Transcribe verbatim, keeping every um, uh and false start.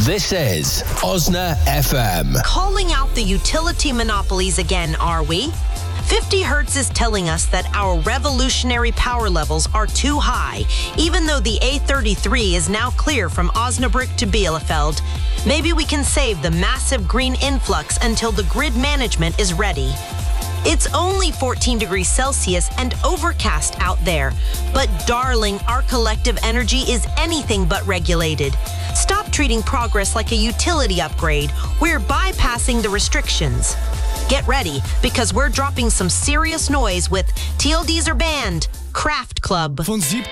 This is Osna F M. Calling out the utility monopolies again, are we? fifty hertz is telling us that our revolutionary power levels are too high, even though the A thirty-three is now clear from Osnabrück to Bielefeld. Maybe we can save the massive green influx until the grid management is ready. It's only fourteen degrees Celsius and overcast out there. But darling, our collective energy is anything but regulated. Stop treating progress like a utility upgrade. We're bypassing the restrictions. Get ready, because we're dropping some serious noise with T L Ds are banned, Craft Club. Von siebten